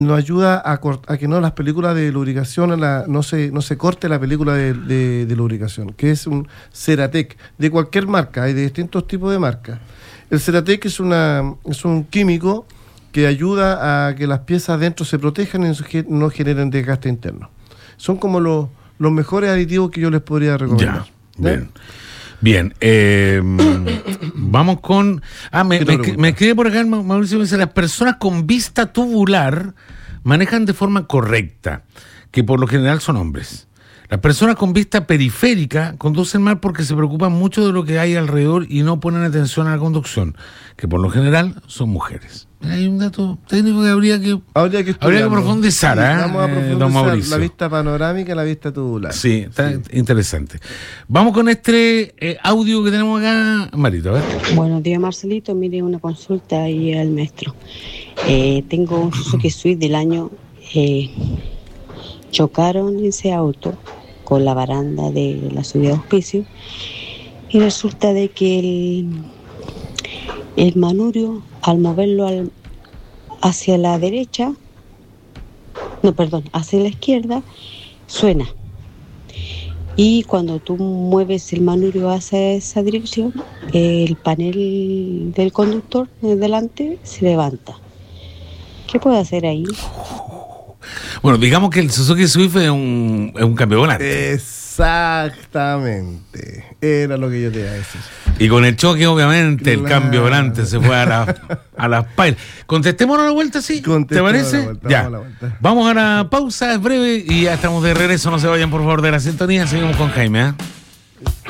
nos ayuda a que no las películas de lubricación, no se corte la película de lubricación, que es un Ceratec de cualquier marca, hay de distintos tipos de marcas. El Ceratec es un químico que ayuda a que las piezas dentro se protejan y no generen desgaste interno. Son como los mejores aditivos que yo les podría recomendar. Ya, bien. Vamos con... me escribe por acá, Mauricio, me dice, las personas con vista tubular manejan de forma correcta, que por lo general son hombres. Las personas con vista periférica conducen mal porque se preocupan mucho de lo que hay alrededor y no ponen atención a la conducción, que por lo general son mujeres. Hay un dato técnico que habría que profundizar, sí, vamos a profundizar don Mauricio. La vista panorámica y la vista tubular. Sí, está interesante. Vamos con este audio que tenemos acá, Marito, a ver. Buenos días, Marcelito. Mire, una consulta ahí al maestro. Tengo un Suzuki Swift del año... chocaron ese auto con la baranda de la subida de auspicio y resulta de que el manubrio, al moverlo hacia la derecha, hacia la izquierda, suena. Y cuando tú mueves el manubrio hacia esa dirección, el panel del conductor de delante se levanta. ¿Qué puede hacer ahí? Bueno, digamos que el Suzuki Swift es un cambio volante. Exactamente. Era lo que yo te iba a decir. Y con el choque, obviamente, el cambio volante se fue a las pailas. Contestémonos a la vuelta, ¿sí? ¿Te parece? Ya. Vamos a la pausa, es breve y ya estamos de regreso. No se vayan, por favor, de la sintonía. Seguimos con Jaime,